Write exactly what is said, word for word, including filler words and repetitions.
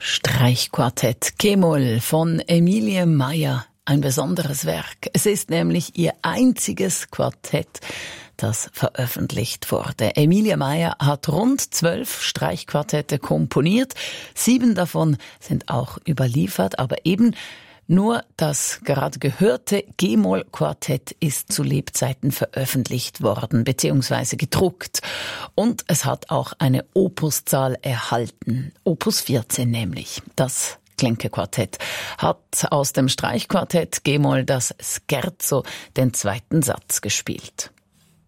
Streichquartett G-Moll von Emilie Meier. Ein besonderes Werk. Es ist nämlich ihr einziges Quartett, das veröffentlicht wurde. Emilie Meier hat rund zwölf Streichquartette komponiert. Sieben davon sind auch überliefert, aber eben nur das gerade gehörte G-Moll-Quartett ist zu Lebzeiten veröffentlicht worden bzw. gedruckt. Und es hat auch eine Opuszahl erhalten. Opus vierzehn nämlich. Das Klenke-Quartett hat aus dem Streichquartett G-Moll das Scherzo, den zweiten Satz, gespielt.